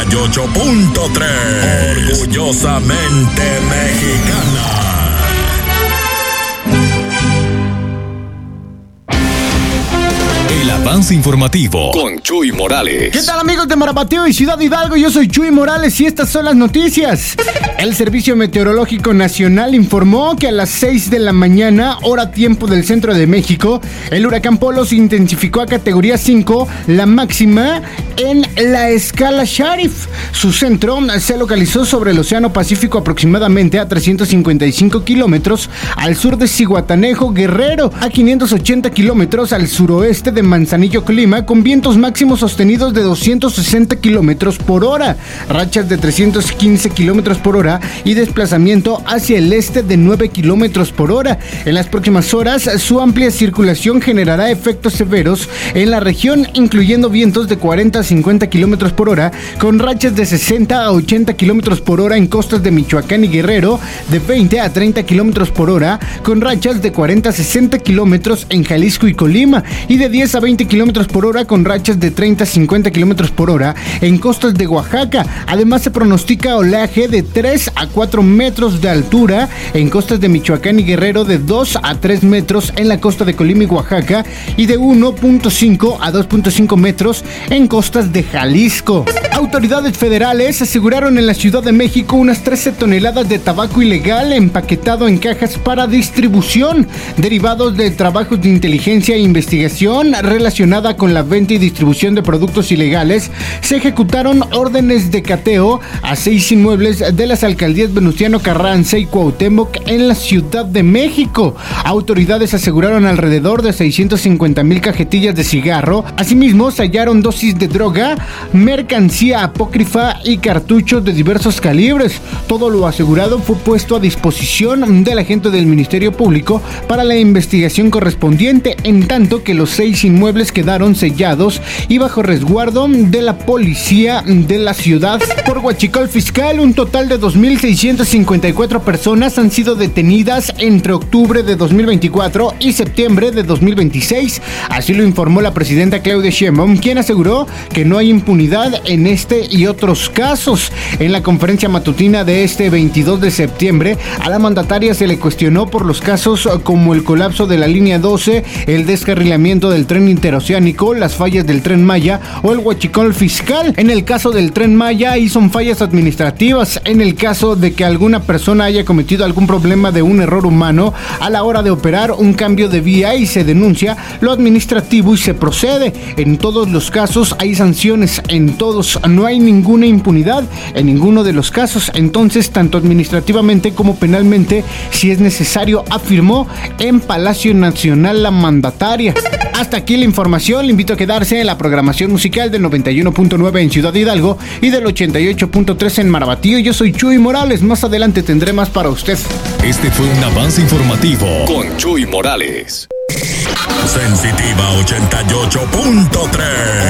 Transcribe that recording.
88.3. Orgullosamente mexicana. El avance informativo con Chuy Morales. ¿Qué tal, amigos de Marabatío y Ciudad Hidalgo? Yo soy Chuy Morales y estas son las noticias. El Servicio Meteorológico Nacional informó que a las 6 de la mañana, hora tiempo del centro de México, el huracán Polo se intensificó a categoría 5, la máxima en la escala Sharif. Su centro se localizó sobre el Océano Pacífico, aproximadamente a 355 kilómetros al sur de Zihuatanejo, Guerrero, a 580 kilómetros al suroeste de Manzanillo, Colima, con vientos máximos sostenidos de 260 kilómetros por hora, rachas de 315 kilómetros por hora y desplazamiento hacia el este de 9 kilómetros por hora. En las próximas horas, su amplia circulación generará efectos severos en la región, incluyendo vientos de 40 a 50 kilómetros por hora, con rachas de 60 a 80 kilómetros por hora en costas de Michoacán y Guerrero, de 20 a 30 kilómetros por hora, con rachas de 40 a 60 kilómetros en Jalisco y Colima, y de 10 a 20 kilómetros por hora con rachas de 30 a 50 kilómetros por hora en costas de Oaxaca. Además, se pronostica oleaje de 3 a 4 metros de altura en costas de Michoacán y Guerrero, de 2 a 3 metros en la costa de Colima y Oaxaca, y de 1.5 a 2.5 metros en costas de Jalisco. Autoridades federales aseguraron en la Ciudad de México unas 13 toneladas de tabaco ilegal empaquetado en cajas para distribución, derivados de trabajos de inteligencia e investigación relacionada con la venta y distribución de productos ilegales. Se ejecutaron órdenes de cateo a 6 inmuebles de las alcaldías Venustiano Carranza y Cuauhtémoc en la Ciudad de México. Autoridades aseguraron alrededor de 650,000 cajetillas de cigarro. Asimismo, se hallaron dosis de droga, mercancía apócrifa y cartuchos de diversos calibres. Todo lo asegurado fue puesto a disposición del agente del Ministerio Público para la investigación correspondiente, en tanto que los 6 inmuebles quedaron sellados y bajo resguardo de la policía de la ciudad. Por huachicol fiscal, un total de 2,654 personas han sido detenidas entre octubre de 2024 y septiembre de 2026. Así lo informó la presidenta Claudia Sheinbaum, quien aseguró que no hay impunidad en este y otros casos. En la conferencia matutina de este 22 de septiembre, a la mandataria se le cuestionó por los casos como el colapso de la línea 12, el descarrilamiento del tren interoceánico, las fallas del Tren Maya o el huachicol fiscal. En el caso del Tren Maya, ahí son fallas administrativas. En el caso de que alguna persona haya cometido algún problema de un error humano a la hora de operar un cambio de vía, y se denuncia lo administrativo y se procede. En todos los casos hay sanciones, en todos no hay ninguna impunidad, en ninguno de los casos. Entonces, tanto administrativamente como penalmente, si es necesario, afirmó en Palacio Nacional la mandataria. Hasta aquí la información. Le invito a quedarse en la programación musical del 91.9 en Ciudad Hidalgo y del 88.3 en Marabatío. Yo soy Chuy Morales. Más adelante tendré más para usted. Este fue un avance informativo con Chuy Morales. Sensitiva 88.3.